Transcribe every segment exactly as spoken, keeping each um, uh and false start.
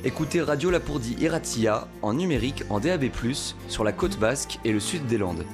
Écoutez Radio Lapourdie Iratia en numérique en D A B plus, sur la côte basque et le sud des Landes.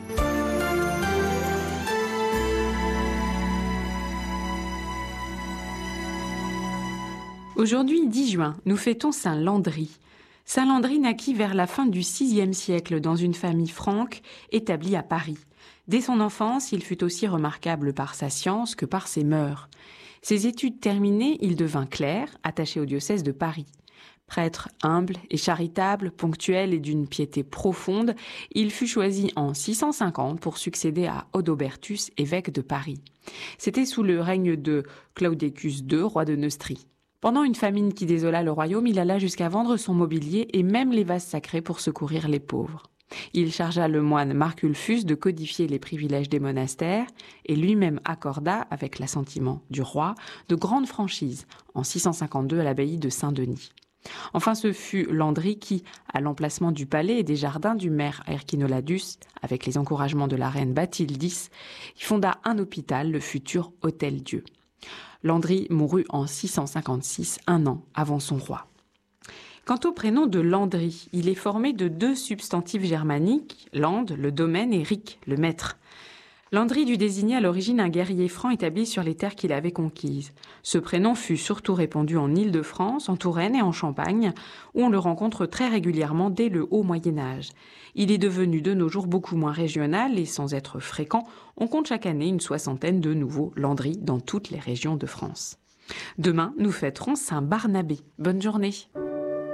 Aujourd'hui, dix juin, nous fêtons Saint Landry. Saint Landry naquit vers la fin du sixième siècle dans une famille franque établie à Paris. Dès son enfance, il fut aussi remarquable par sa science que par ses mœurs. Ses études terminées, il devint clerc, attaché au diocèse de Paris. Prêtre humble et charitable, ponctuel et d'une piété profonde, il fut choisi en six cent cinquante pour succéder à Odobertus, évêque de Paris. C'était sous le règne de Claudicus deux, roi de Neustrie. Pendant une famine qui désola le royaume, il alla jusqu'à vendre son mobilier et même les vases sacrés pour secourir les pauvres. Il chargea le moine Marculfus de codifier les privilèges des monastères et lui-même accorda, avec l'assentiment du roi, de grandes franchises en six cent cinquante-deux à l'abbaye de Saint-Denis. Enfin, ce fut Landry qui, à l'emplacement du palais et des jardins du maire Erchinoladus, avec les encouragements de la reine Bathilde X, y fonda un hôpital, le futur Hôtel-Dieu. Landry mourut en six cent cinquante-six, un an avant son roi. Quant au prénom de Landry, il est formé de deux substantifs germaniques, land, le domaine, et ric, le maître. Landry dut désigner à l'origine un guerrier franc établi sur les terres qu'il avait conquises. Ce prénom fut surtout répandu en Île-de-France, en Touraine et en Champagne, où on le rencontre très régulièrement dès le haut Moyen-Âge. Il est devenu de nos jours beaucoup moins régional et sans être fréquent, on compte chaque année une soixantaine de nouveaux Landry dans toutes les régions de France. Demain, nous fêterons Saint Barnabé. Bonne journée.